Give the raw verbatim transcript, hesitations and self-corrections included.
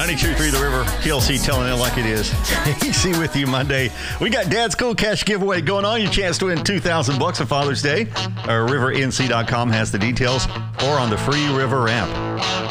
ninety-two point three The River, P L C telling it like it is. A C with you Monday. We got Dad's Cool Cash giveaway going on. Your chance to win two thousand bucks for Father's Day. Uh, river N C dot com has the details or on the free River app.